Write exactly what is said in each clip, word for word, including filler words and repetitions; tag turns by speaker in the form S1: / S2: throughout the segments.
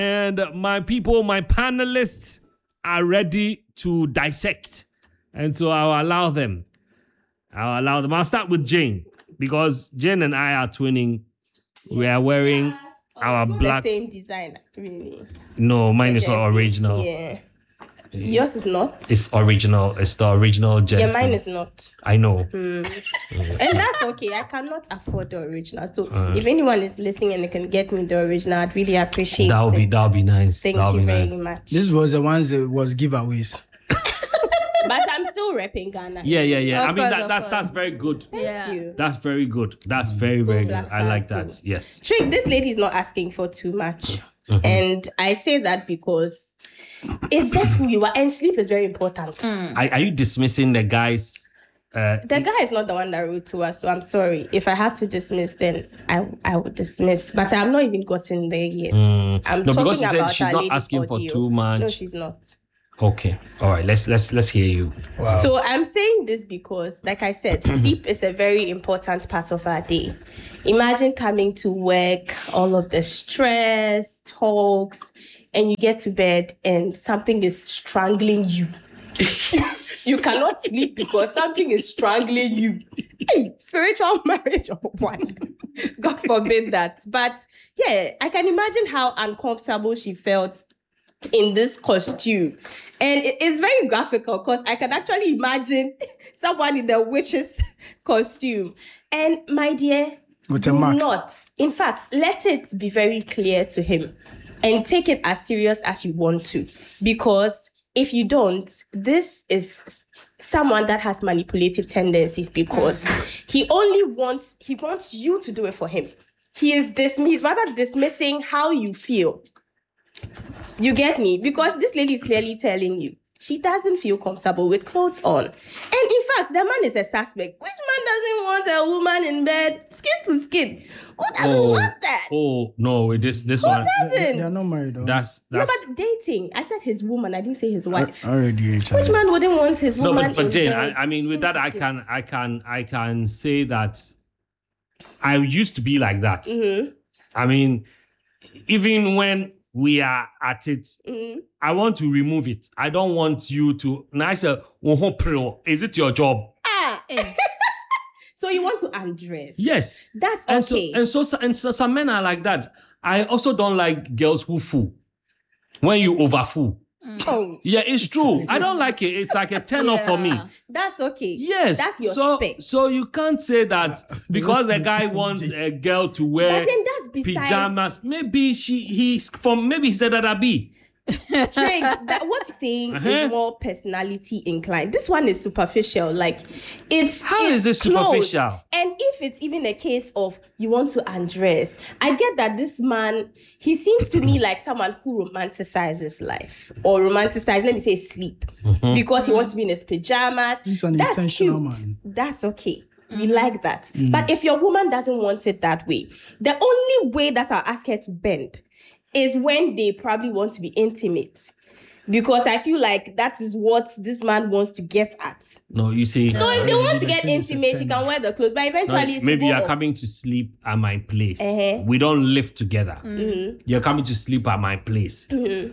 S1: And my people, my panelists are ready to dissect. And so I'll allow them. I'll allow them. I'll start with Jane, because Jane and I are twinning. Yeah. We are wearing yeah. our
S2: oh,
S1: black.
S2: The same design, really.
S1: No, mine is not original.
S2: Yeah. Yours is not.
S1: It's original. It's the original jersey.
S2: Yeah, mine is not.
S1: I know.
S2: Mm. And that's okay. I cannot afford the original. So uh, if anyone is listening and they can get me the original, I'd really appreciate
S1: that'll
S2: it.
S1: Be, that'll be nice.
S2: Thank
S1: that'll
S2: you
S1: be
S2: very
S1: nice.
S2: much.
S3: This was the ones that was giveaways.
S2: But I'm still repping Ghana.
S1: Yeah, yeah, yeah.
S4: Of
S1: I mean,
S4: course,
S1: that, that's
S4: course.
S1: that's very good.
S2: Thank
S4: yeah.
S2: you.
S1: That's very good. That's very, very good. I like that.
S2: Good.
S1: Yes.
S2: Trick, this lady is not asking for too much. Mm-hmm. And I say that because it's just who you are. And sleep is very important.
S4: Mm.
S1: Are, are you dismissing the guys? Uh,
S2: the guy is not the one that wrote to us. So I'm sorry. If I have to dismiss, then I I would dismiss. But I'm not even gotten there yet.
S1: Mm.
S2: I'm
S1: no,
S2: talking
S1: because you said
S2: about
S1: she's not asking
S2: audio.
S1: for too much.
S2: No, she's not.
S1: Okay. All right. Let's let's let's hear you.
S3: Wow.
S2: So I'm saying this because, like I said, sleep is a very important part of our day. Imagine coming to work, all of the stress, talks, and you get to bed and something is strangling you. You cannot sleep because something is strangling you. Hey, spiritual marriage or what? God forbid that. But yeah, I can imagine how uncomfortable she felt in this costume. And it, it's very graphical because I can actually imagine someone in a witch's costume. And my dear,
S3: With
S2: do
S3: a mask.
S2: not. In fact, let it be very clear to him and take it as serious as you want to. Because if you don't, this is someone that has manipulative tendencies because he only wants, he wants you to do it for him. He is dis- he's rather dismissing how you feel. You get me? Because this lady is clearly telling you she doesn't feel comfortable with clothes on. And in fact, the man is a suspect. Which man doesn't want a woman in bed, skin to skin? Who doesn't
S1: oh,
S2: want that?
S1: Oh, no, this this
S2: Who
S1: one.
S2: doesn't?
S3: They are not married though.
S1: That's
S2: No,
S1: that's
S2: but dating. I said his woman. I didn't say his wife.
S3: Already.
S2: Which man wouldn't want his
S1: no,
S2: woman
S1: but, but
S2: in
S1: Jane,
S2: bed?
S1: I, I mean, with that, I can I can I can say that I used to be like that.
S2: Mm-hmm.
S1: I mean, even when we are at it,
S2: Mm-hmm.
S1: I want to remove it. I don't want you to. And I said, is it your job?
S2: Ah. So you want to undress?
S1: Yes.
S2: That's
S1: And
S2: okay.
S1: so and so and so some men are like that. I also don't like girls who fool. When you over fool.
S2: Oh,
S1: Yeah, it's true. I don't like it. It's like a turn off for me.
S4: Yeah.
S2: that's okay.
S1: Yes.
S2: That's your
S1: so,
S2: spec.
S1: So you can't say that because the guy wants a girl to wear
S2: But then that's besides-
S1: pajamas. Maybe she he's from maybe he said that I be.
S2: Trey, that what you're saying
S1: Uh-huh.
S2: is more personality inclined. This one is superficial. Like it's
S1: How
S2: it's
S1: is it
S2: clothes.
S1: superficial?
S2: And if it's even a case of you want to undress, I get that this man, he seems to me like someone who romanticizes life or romanticizes, let me say, sleep,
S1: Mm-hmm.
S2: because he wants to be in his pajamas.
S3: He's an
S2: That's
S3: intentional
S2: cute.
S3: man.
S2: That's okay. We like that. But if your woman doesn't want it that way, the only way that I'll ask her to bend is when they probably want to be intimate. Because I feel like that is what this man wants to get at.
S1: No, you see.
S2: So if they
S3: Uh,
S2: want to
S3: the
S2: get
S3: thing is a
S2: intimate, she
S3: turn
S2: can
S3: off.
S2: wear the clothes. But
S1: No,
S2: eventually, it
S1: maybe
S2: will
S1: you're
S2: go off.
S1: coming to sleep at my place.
S2: Uh-huh.
S1: We don't live together.
S2: Mm-hmm.
S1: You're coming to sleep at my place.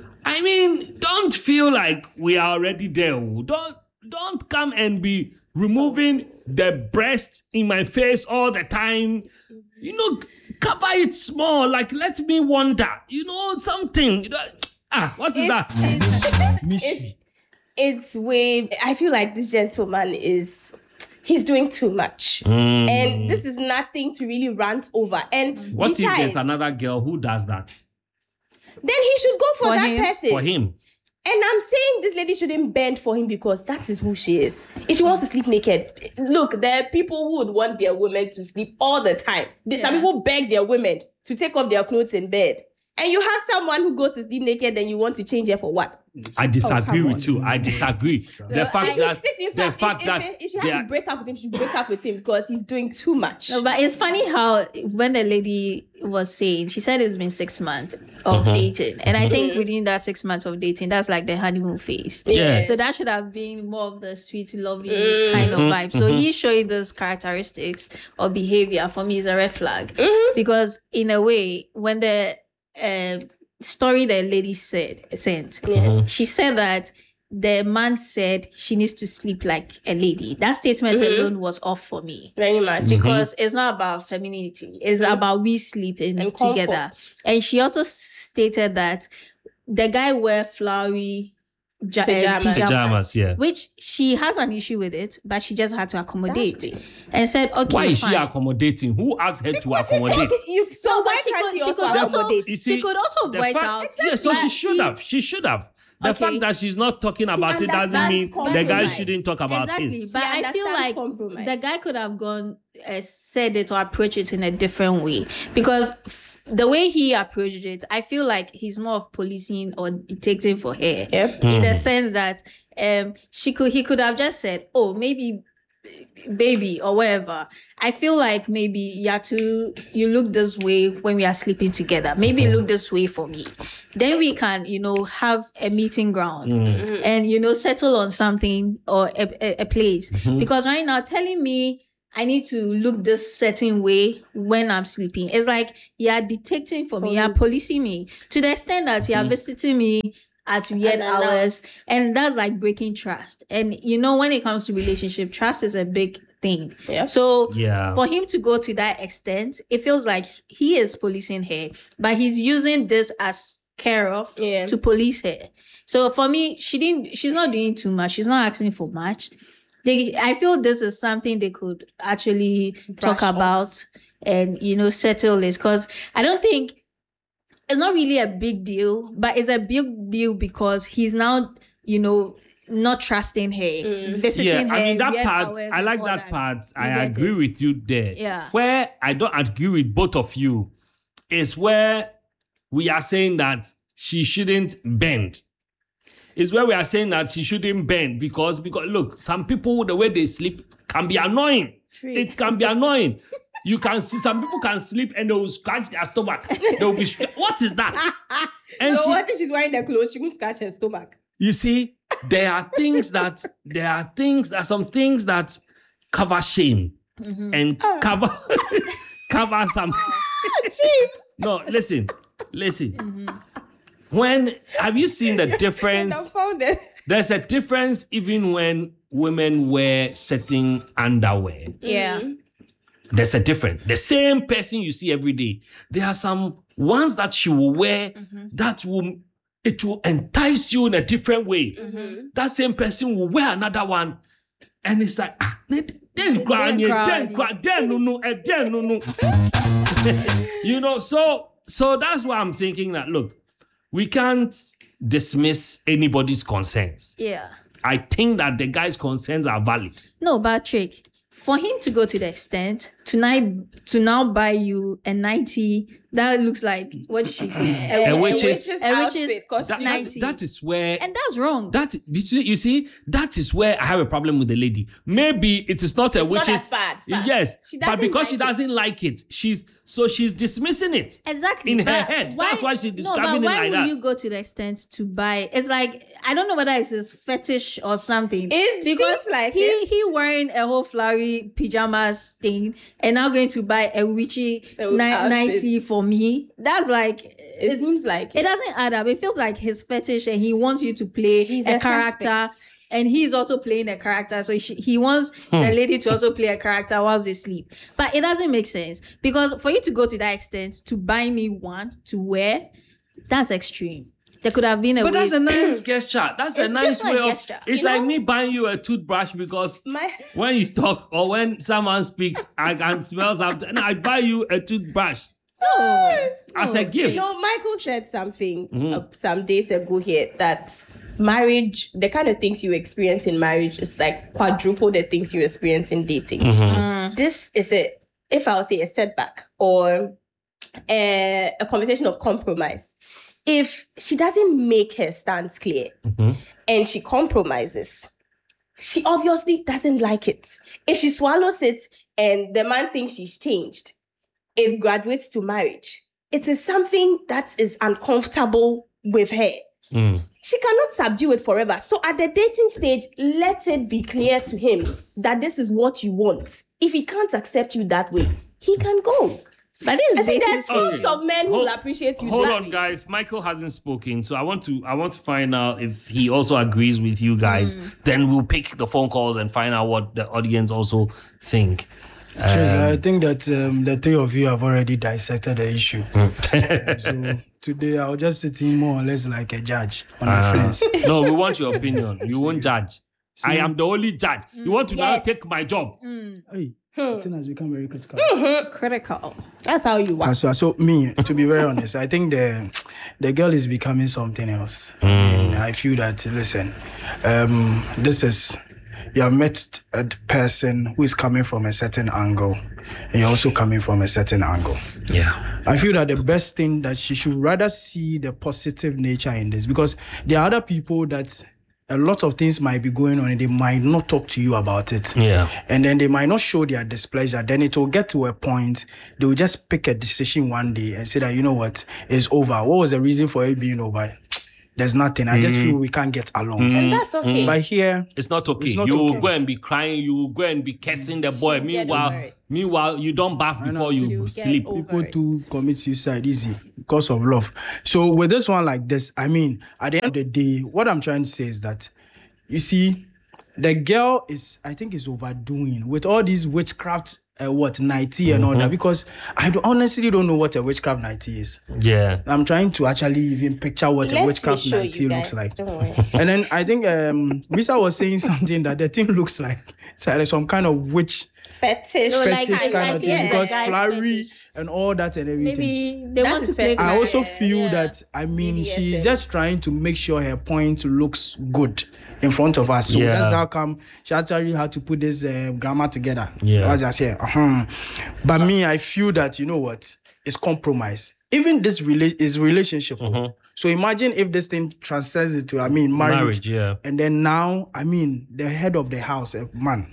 S1: I mean, don't feel like we are already there. Don't don't come and be removing the breast in my face all the time. You know, cover it small. Like, let me wonder. You know, something. You know, ah, what is
S2: It's-
S1: that?
S3: Mishi.
S2: It's way. I feel like this gentleman is. He's doing too much.
S1: Mm.
S2: And this is nothing to really rant over. And
S1: What if
S2: besides,
S1: there's another girl who does that
S2: then he should go for,
S4: For
S2: that
S4: him?
S2: person.
S1: for him?
S2: And I'm saying this lady shouldn't bend for him because that is who she is. If she wants to sleep naked, look, there are people who would want their women to sleep all the time. There's Some
S4: Yeah.
S2: people beg their women to take off their clothes in bed. And you have someone who goes to sleep naked and you want to change her for what?
S1: I disagree
S2: come
S1: with you. I disagree. The
S4: No,
S1: fact
S2: She
S1: that
S2: should stick- in
S1: the
S2: fact,
S1: fact
S2: if,
S1: that
S2: if, if she
S1: they
S2: has
S1: are-
S2: to break up with him, she should break up with him because he's doing too much.
S4: No, but it's funny how when the lady was saying, she said it's been six months of dating. And I think within that six months of dating, that's like the honeymoon phase.
S1: Yes.
S4: So that should have been more of the sweet, loving kind of vibe. So he's showing those characteristics or behavior for me is a red flag. Because in a way, when the uh, story the lady said sent.
S2: Yeah.
S4: She said that the man said she needs to sleep like a lady. That statement
S2: Mm-hmm.
S4: alone was off for me.
S2: Very much.
S4: Because it's not about femininity. It's about we sleeping
S2: And
S4: together.
S2: comfort.
S4: And she also stated that the guy wear flowery ja- uh,
S2: Pajamas.
S4: pajamas,
S1: Pajamas, yeah.
S4: which she has an issue with it, but she just had to accommodate
S2: Exactly.
S4: and said, okay,
S1: Why is
S4: fine.
S1: she accommodating? Who asked her to accommodate?
S2: You, so
S4: No, but
S2: why
S4: she
S2: can't
S4: could-
S2: you
S4: she
S2: also
S4: could also-
S2: accommodate?
S1: You see,
S4: she could also
S1: the
S4: voice
S1: fact-
S4: out.
S1: Yeah, so she
S4: but
S1: should have. She should have. The
S4: Okay.
S1: fact that she's not talking about it doesn't
S2: understands
S1: mean the
S2: compromise.
S1: guy shouldn't talk about
S4: Exactly,
S1: his.
S4: but
S2: She
S4: I feel
S2: understands
S4: like
S2: compromise.
S4: the guy could have gone uh, said it or approached it in a different way, because f- the way he approached it, I feel like he's more of policing or dictating for her.
S2: Yep.
S4: In the sense that um she could he could have just said, oh, maybe baby or whatever. I feel like maybe you have to you look this way when we are sleeping together. Maybe look this way for me. Then we can, you know, have a meeting ground and you know settle on something or a, a, a place. Because right now telling me I need to look this certain way when I'm sleeping. It's like you are dictating for, me, you are policing me to the extent that you are visiting me at weird hours, and that's like breaking trust. And you know, when it comes to relationship, trust is a big thing.
S2: Yeah.
S4: So
S1: Yeah.
S4: for him to go to that extent, it feels like he is policing her, but he's using this as care of
S2: Yeah.
S4: to police her. So for me, she didn't. She's not doing too much. She's not asking for much. They, I feel this is something they could actually talk
S2: Brush
S4: about and you know settle this, because I don't think it's not really a big deal, but it's a big deal because he's now, you know, not trusting her, visiting
S1: Yeah,
S4: her.
S1: I mean that
S4: weird
S1: part.
S4: hours
S1: I
S4: and
S1: like
S4: all
S1: that part. I
S4: get
S1: agree
S4: it?
S1: with you there.
S4: Yeah.
S1: Where I don't agree with both of you is where we are saying that she shouldn't bend. Is where we are saying that she shouldn't bend because because look, some people the way they sleep can be annoying.
S4: True.
S1: It can be annoying. You can see some people can sleep and they will scratch their stomach. They will be str- what is that? And
S2: So
S1: she,
S2: what if she's wearing the clothes? She won't scratch her stomach.
S1: you see, there are things that there are things there are some things that cover shame and cover cover some. No, listen, listen. When have you seen the
S2: I
S1: difference?
S2: found it.
S1: There's a difference even when women wear certain underwear.
S4: Yeah.
S1: There's a difference. The same person you see every day. There are some ones that she will wear that will it will entice you in a different way. That same person will wear another one, and it's like ah, then then
S4: cry.
S1: then cry, then no no, eh, then no no. You know, so so that's why I'm thinking that look, we can't dismiss anybody's concerns.
S4: Yeah.
S1: I think that the guy's concerns are valid.
S4: No, but trick. For him to go to the extent to now, to now buy you a ninety, that looks like, what did she say?
S1: A
S4: witch-
S1: witch's-
S4: a witch's
S2: outfit,
S1: That,
S2: costume.
S1: that,
S4: ninety.
S1: that is where
S4: And that's wrong.
S1: that you see, you see, that is where I have a problem with the lady. Maybe it is not a
S2: It's not
S1: witch's.
S2: as bad, fast.
S1: Yes,
S2: She
S1: but
S2: doesn't
S1: because she
S2: like it.
S1: doesn't like it, she's so she's dismissing it.
S4: Exactly.
S1: In her
S4: but
S1: head. That's why she's describing it
S4: no, but why
S1: like
S4: will
S1: that.
S4: you go to the extent to buy? It's like I don't know whether it's his fetish or something.
S2: It
S4: because
S2: seems like
S4: he
S2: it.
S4: he wearing a whole flowery pajamas thing and now going to buy a witchy
S2: A
S4: ni-
S2: outfit.
S4: ninety for me. That's like
S2: It
S4: it's,
S2: seems like
S4: it doesn't add up. It feels like his fetish and he wants you to play
S2: He's
S4: a,
S2: a
S4: character.
S2: suspect.
S4: And he's also playing a character. So she, he wants the lady to also play a character whilst they sleep. But it doesn't make sense. Because for you to go to that extent, to buy me one to wear, that's extreme. There could have been a
S1: But
S4: way.
S1: that's a nice gesture. That's a
S4: It's
S1: nice
S4: just like
S1: way of.
S4: gesture,
S1: It's
S4: you
S1: like
S4: know?
S1: me buying you a toothbrush because
S2: my
S1: when you talk or when someone speaks, I can smell something, and I buy you a toothbrush
S4: no.
S1: as a gift.
S2: No, Michael said something
S1: Mm-hmm.
S2: uh, some days ago here that marriage, the kind of things you experience in marriage is like quadruple the things you experience in dating.
S1: Mm-hmm.
S2: This is a, if I'll say a setback or a, a conversation of compromise. If she doesn't make her stance clear
S1: Mm-hmm.
S2: and she compromises, she obviously doesn't like it. If she swallows it and the man thinks she's changed, it graduates to marriage. It is something that is uncomfortable with her.
S1: Mm.
S2: She cannot subdue it forever. So at the dating stage, let it be clear to him that this is what you want. If he can't accept you that way, he can go.
S4: But this
S2: I
S4: is
S2: see
S4: dating
S2: there's
S4: space.
S2: heaps of men who
S1: Hold-
S2: will appreciate you.
S1: Hold
S2: this
S1: on,
S2: way.
S1: guys. Michael hasn't spoken, so I want to I want to find out if he also agrees with you guys. Then we'll pick the phone calls and find out what the audience also think.
S3: Sure, I think that um, the three of you have already dissected the issue. So today I'll just sit in more or less like a judge on the fence.
S1: No, we want your opinion. You won't judge. I am the only judge. You want to now
S2: Yes.
S1: take my job?
S3: Hey, the thing has become very critical.
S4: Critical.
S2: That's how you are.
S3: So, so me, to be very honest, I think the the girl is becoming something else. I mean, I feel that listen, um, this is you have met a person who is coming from a certain angle, and you're also coming from a certain angle.
S1: Yeah.
S3: I feel that the best thing that she should rather see the positive nature in this, because there are other people that a lot of things might be going on and they might not talk to you about it.
S1: Yeah.
S3: And then they might not show their displeasure. Then it will get to a point, they will just pick a decision one day and say that, you know what, it's over. What was the reason for it being over? There's nothing. I just feel we can't get along.
S2: And that's okay.
S3: But here,
S1: It's not okay.
S3: It's not
S1: you will
S3: okay.
S1: go and be crying. You will go and be cursing the boy.
S2: She'll get
S1: Meanwhile,
S2: over it.
S1: meanwhile, you don't bath before you
S2: She'll get
S1: sleep.
S2: over
S3: people
S2: it.
S3: to commit suicide easy because of love. So with this one like this, I mean, at the end of the day, what I'm trying to say is that, you see, the girl is, I think, is overdoing with all these witchcraft, uh, what, nighty and all that, because I don't, honestly don't know what a witchcraft nighty is.
S1: Yeah.
S3: I'm trying to actually even picture what
S2: Let
S3: a
S2: me
S3: witchcraft
S2: show
S3: nighty
S2: you
S3: looks
S2: guys.
S3: like.
S2: Don't worry.
S3: And then I think um, Risa was saying something that the thing looks like so there's some kind of witch
S2: Fetish.
S4: No, like,
S3: fetish
S4: I-
S3: kind
S4: I
S3: of
S4: feel
S3: thing,
S4: the
S3: because
S4: guy's
S3: flowery
S4: fetish.
S3: and all that and everything.
S4: Maybe they
S2: That's
S4: want to
S2: his
S4: play.
S2: fetish.
S3: I also
S4: uh,
S3: feel
S4: yeah.
S3: that, I mean,
S2: B D S M.
S3: she's just trying to make sure her point looks good in front of us. So
S1: Yeah.
S3: that's how come she actually had to put this uh, grammar together.
S1: Yeah.
S3: I was just here. Uh-huh. But me, I feel that, you know what? It's compromise. Even this rela- is relationship. So imagine if this thing transcends into, I mean, marriage.
S1: Marriage, yeah.
S3: And then now, I mean, the head of the house, a man.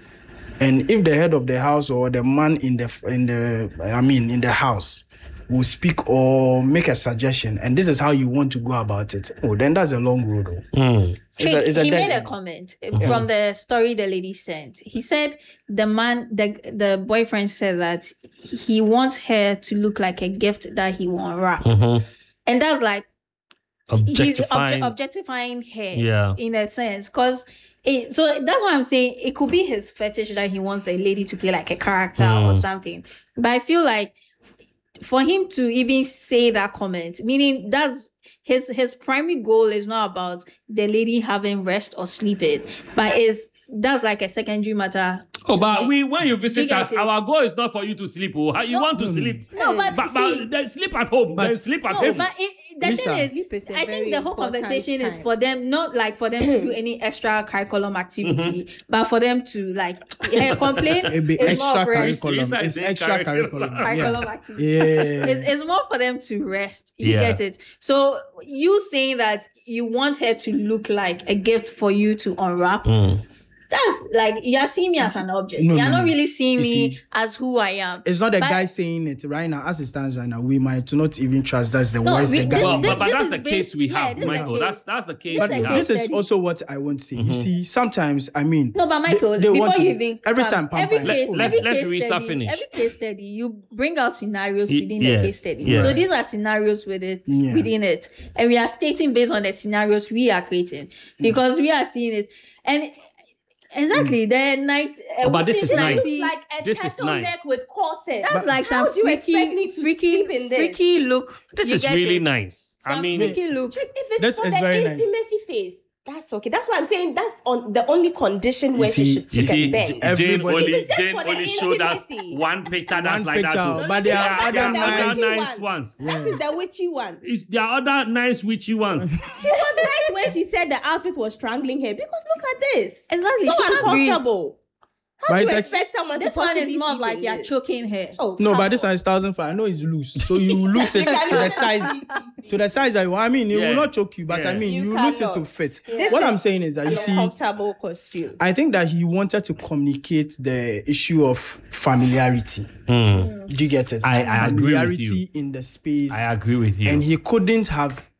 S3: And if the head of the house or the man in the in the I mean in the house will speak or make a suggestion, and this is how you want to go about it, oh, then that's a long road. Oh.
S1: Mm.
S3: It's a- it's a
S4: he
S3: dead
S4: made a
S3: end.
S4: comment from the story the lady sent. He said the man, the the boyfriend said that he wants her to look like a gift that he won't wrap, and that's like he's
S1: Objectifying.
S4: obje- objectifying her.
S1: Yeah.
S4: in a sense, because. It, so that's why I'm saying it could be his fetish that he wants the lady to play like a character or something. But I feel like for him to even say that comment, meaning that's his his primary goal is not about the lady having rest or sleeping, but is that's like a secondary matter.
S1: Oh,
S4: to
S1: but
S4: me.
S1: we when you visit
S4: You get
S1: us,
S4: it?
S1: our goal is not for you to sleep. Oh, you want to sleep.
S4: No, but
S1: but,
S4: see-
S1: but then sleep at home.
S3: But-
S1: then sleep at
S4: No,
S1: home.
S4: but it, the
S3: Lisa,
S4: thing
S2: sleep is
S4: is,
S2: a
S4: I
S2: very
S4: think the whole
S2: important
S4: conversation is
S2: time.
S4: for them, not like for them to do any extra curriculum activity, but for them to like yeah, complain.
S3: It be
S4: is more
S3: extra
S4: of rest.
S3: curriculum.
S1: Risa is
S3: It's
S1: saying
S3: extra
S1: curriculum.
S3: curriculum.
S4: Curriculum
S3: Yeah.
S4: activity.
S3: Yeah.
S4: It's, it's more for them to rest. You
S1: Yeah.
S4: get it? So you saying that you want her to look like a gift for you to unwrap. That's like you're seeing me as an object.
S3: No,
S4: you're
S3: no,
S4: not
S3: no.
S4: really seeing
S3: You
S4: me
S3: see,
S4: as who I am.
S3: It's not the
S4: But-
S3: guy saying it right now. As it stands right now, we might not even trust that's the
S4: No,
S3: words
S4: we-
S3: the guy
S4: this-
S1: Well,
S3: saying.
S1: but, but that's
S4: is
S1: the
S4: based-
S1: case we
S4: yeah,
S1: have,
S4: this is the
S1: Michael.
S4: case.
S1: That's that's the case
S4: This
S1: we
S4: is the
S1: have.
S3: This is
S4: study.
S3: also what I want to say. You see, sometimes I mean,
S4: No, but Michael,
S3: they, they
S4: before
S3: want to,
S4: you even
S3: every
S4: come,
S3: time
S4: every
S3: pamper.
S4: case,
S1: Let-
S4: every
S1: let
S4: case
S1: Risa
S4: study,
S1: finish.
S4: every case study, you bring out scenarios
S1: Y-
S4: within
S1: yes,
S4: the case study.
S1: yes.
S4: So these are scenarios with it
S3: Yeah.
S4: within it, and we are stating based on the scenarios we are creating because we are seeing it and. Exactly. The night. Uh,
S1: Oh, but this
S4: which
S1: is nice.
S2: Looks
S4: ninety
S2: like a
S1: This is
S2: turtleneck
S1: nice.
S2: with corset.
S4: That's like
S2: How
S4: some
S2: do you expect
S4: freaky,
S2: me to
S4: freaky,
S2: sleep in this?
S4: freaky look.
S1: This
S4: You
S1: is
S4: get
S1: really
S4: it?
S1: nice. I
S4: Some
S1: mean,
S4: freaky look.
S2: If it's
S3: This
S2: for
S3: is
S2: the
S3: very nice.
S2: intimacy phase, that's okay. That's why I'm saying that's on the only condition where
S3: see-
S2: she should
S1: you
S2: take
S1: see,
S2: a bed.
S1: J- Jane
S3: Everybody-
S1: only
S2: It's just
S1: Jane
S2: for the
S1: only showed us
S2: intimacy.
S1: one picture that's
S3: One
S1: like
S3: picture,
S1: that. Too.
S3: but there are
S2: Because
S3: other
S2: that is the
S3: nice.
S2: witchy
S1: nice
S2: one.
S1: ones.
S2: That is the witchy one.
S1: It's there are other nice witchy ones.
S2: She was right when she said the outfit was strangling her because look at this.
S4: Exactly.
S2: So
S4: She can't breathe.
S2: uncomfortable. How
S3: But
S2: do
S3: it's
S2: you
S3: ex-
S2: expect someone
S4: This
S2: to
S4: one
S2: possibly
S4: is more of
S2: sleep
S4: like
S2: in
S4: you're
S2: this?
S4: choking her.
S2: Oh,
S3: No,
S2: come
S3: but this
S2: on.
S3: one is thousand five. I know it's loose, so you lose it to the size, to the size that you want. I mean, it
S1: Yeah.
S3: will not choke you, but I
S1: Yeah.
S3: mean,
S2: You
S3: you, lose it
S2: cannot.
S3: to fit.
S2: This
S3: What
S2: is
S3: I'm saying is that you
S2: An
S3: see,
S2: uncomfortable costume.
S3: I think that he wanted to communicate the issue of familiarity. Do you get it?
S1: I- I agree with
S3: familiarity
S1: you.
S3: in the space,
S1: I agree with you.
S3: and he couldn't have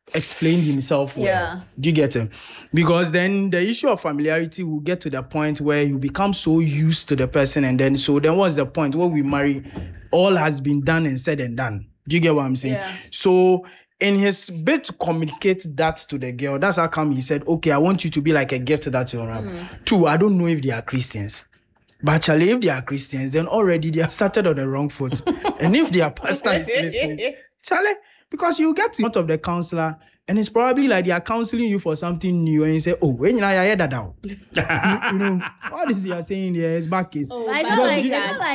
S3: explained himself well.
S4: Yeah.
S3: Do you get him? Because then the issue of familiarity will get to the point where you become so used to the person, and then so then what's the point where we marry? All has been done and said and done. Do you get what I'm saying?
S4: Yeah.
S3: So in his bid to communicate that to the girl, that's how come he said, okay, I want you to be like a gift that you have. Mm. Two, I don't know if they are Christians. But Charlie, if they are Christians, then already they have started on the wrong foot. And if their pastor is listening, Charlie, because you get to front of the counselor, and it's probably like they are counseling you for something new, and you say, oh, when you know, you, you know, all this you are saying here is back case.
S2: Oh,
S4: I
S2: but
S4: don't like
S2: you-
S4: I don't like